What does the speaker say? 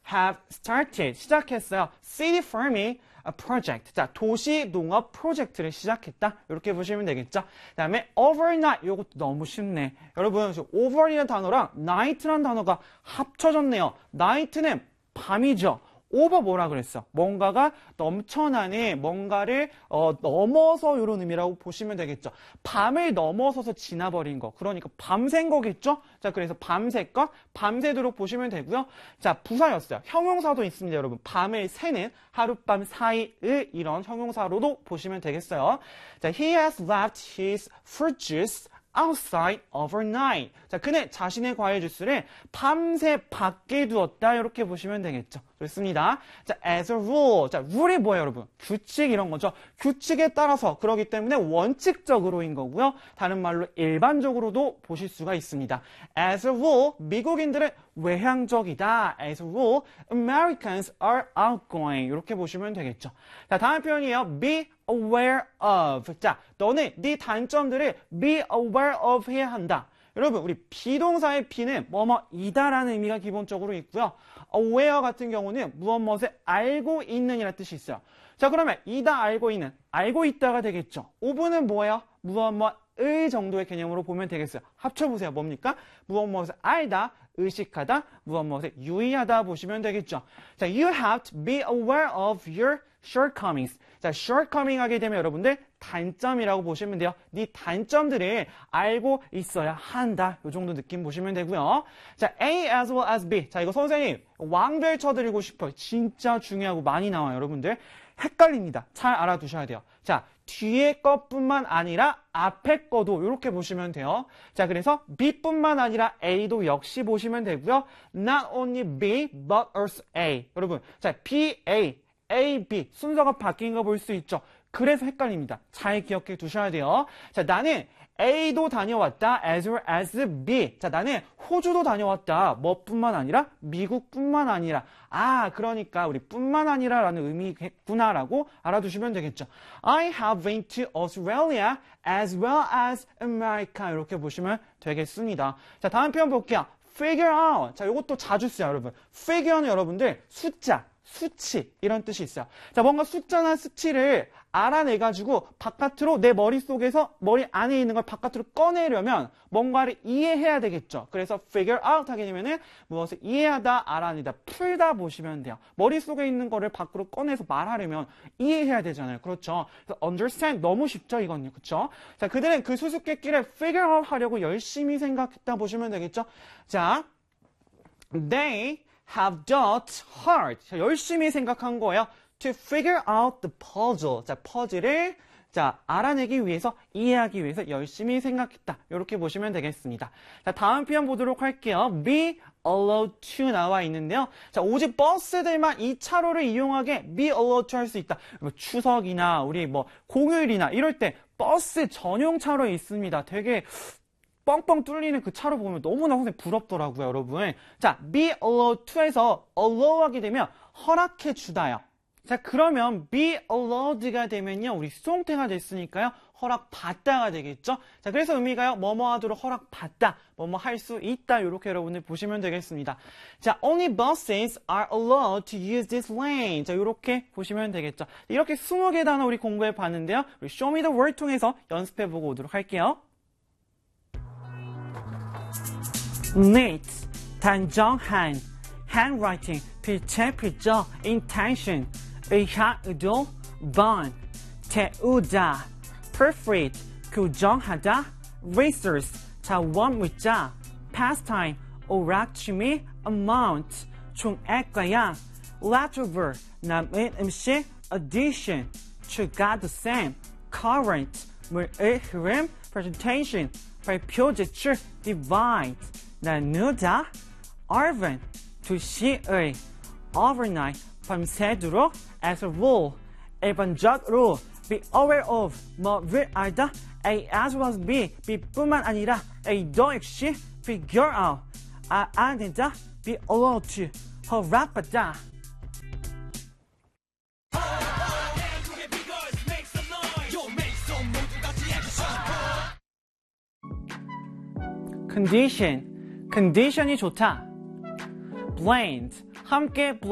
have started 시작했어요. city farming project. 자, 도시 농업 프로젝트를 시작했다. 이렇게 보시면 되겠죠. 그다음에 overnight. 이것도 너무 쉽네. 여러분, over이라는 단어랑 night라는 단어가 합쳐졌네요. night는 밤이죠. over 뭐라 그랬어? 뭔가가 넘쳐나는 뭔가를 넘어서 이런 의미라고 보시면 되겠죠. 밤을 넘어서서 지나버린 거. 그러니까 밤샌 거겠죠? 자, 그래서 밤샐 것, 밤새도록 보시면 되고요. 자, 부사였어요. 형용사도 있습니다, 여러분. 밤을 새는 하룻밤 사이을 이런 형용사로도 보시면 되겠어요. 자, he has left his fruit juice outside overnight. 자, 그는 자신의 과일 주스를 밤새 밖에 두었다. 이렇게 보시면 되겠죠. 좋습니다. 자, as a rule. 자, rule이 뭐예요, 여러분? 규칙 이런 거죠. 규칙에 따라서 그러기 때문에 원칙적으로인 거고요. 다른 말로 일반적으로도 보실 수가 있습니다. As a rule, 미국인들은 외향적이다. As a rule, Americans are outgoing. 이렇게 보시면 되겠죠. 자, 다음 표현이에요. be aware of. 자, 너는 네 단점들을 be aware of 해야 한다. 여러분, 우리 비동사의 be는 뭐뭐이다라는 의미가 기본적으로 있고요. aware 같은 경우는 무엇무엇을 알고 있는 이라는 뜻이 있어요. 자, 그러면 이다 알고 있는, 알고 있다가 되겠죠. of는 뭐예요? 무엇무엇의 정도의 개념으로 보면 되겠어요. 합쳐보세요. 뭡니까? 무엇무엇을 알다, 의식하다, 무엇무엇을 유의하다 보시면 되겠죠. 자, you have to be aware of your shortcomings. 자, shortcoming 하게 되면 여러분들 단점이라고 보시면 돼요. 네 단점들을 알고 있어야 한다. 이 정도 느낌 보시면 되고요. 자, A as well as B. 자, 이거 선생님 왕별 쳐드리고 싶어요. 진짜 중요하고 많이 나와요, 여러분들. 헷갈립니다. 잘 알아두셔야 돼요. 자, 뒤에 것뿐만 아니라 앞에 거도 이렇게 보시면 돼요. 자, 그래서 B뿐만 아니라 A도 역시 보시면 되고요. Not only B, but also A. 여러분, 자, B, A, B 순서가 바뀐 거 볼 수 있죠. 그래서 헷갈립니다. 잘 기억해 두셔야 돼요. 자, 나는 A도 다녀왔다. as well as B. 자, 나는 호주도 다녀왔다. 뭐뿐만 아니라 미국뿐만 아니라. 아, 그러니까 우리 뿐만 아니라라는 의미겠구나라고 알아두시면 되겠죠. I have been to Australia as well as America. 이렇게 보시면 되겠습니다. 자, 다음 표현 볼게요. figure out. 자, 이것도 자주 써요, 여러분. figure는 여러분들 숫자, 수치 이런 뜻이 있어요. 자, 뭔가 숫자나 수치를 알아내가지고 바깥으로 내 머릿속에서 머리 안에 있는 걸 바깥으로 꺼내려면 뭔가를 이해해야 되겠죠. 그래서 figure out 하게 되면은 무엇을 이해하다, 알아내다, 풀다 보시면 돼요. 머릿속에 있는 거를 밖으로 꺼내서 말하려면 이해해야 되잖아요. 그렇죠. 그래서 understand 너무 쉽죠, 이건요. 그렇죠? 자, 그들은 그 수수께끼를 figure out 하려고 열심히 생각했다 보시면 되겠죠. 자, they have worked hard. 자, 열심히 생각한 거예요. To figure out the puzzle. 자, 퍼즐을 알아내기 위해서, 이해하기 위해서 열심히 생각했다. 이렇게 보시면 되겠습니다. 자, 다음 표현 보도록 할게요. be allowed to 나와 있는데요. 자, 오직 버스들만 이 차로를 이용하게 be allowed to 할 수 있다. 뭐 추석이나 우리 뭐 공휴일이나 이럴 때 버스 전용 차로에 있습니다. 되게 뻥뻥 뚫리는 그 차로 보면 너무나 선생님 부럽더라고요, 여러분. 자, be allowed to에서 allow 하게 되면 허락해 주다요. 자, 그러면 be allowed가 되면요, 우리 수동태가 됐으니까요, 허락받다가 되겠죠? 자, 그래서 의미가요, 뭐뭐 하도록 허락받다, 뭐뭐 할 수 있다, 이렇게 여러분들 보시면 되겠습니다. 자, only buses are allowed to use this lane. 자, 이렇게 보시면 되겠죠? 이렇게 20개 단어 우리 공부해 봤는데요, 우리 Show Me the World 통해서 연습해 보고 오도록 할게요. neat, 단정한, handwriting, 필체, intention, 의학, 의도, bond, 태우다, perfect, 교정하다, resource, 자원, 물자, pastime, 오락, 취미, amount, 총액과양, leftover, 남은 음식, addition, 추가, the same, current, 물의 흐름, presentation, 발표, 제출, divide, 나누다, urban, 도시의, overnight, 밤새도록, as a rule, 일반적으로, be aware of, 뭐를 알다, A as well as B, B뿐만 아니라 A도 역시 figure out, 알아낸다, be allowed to, 허락받다. condition, condition이 좋다. blend, 함께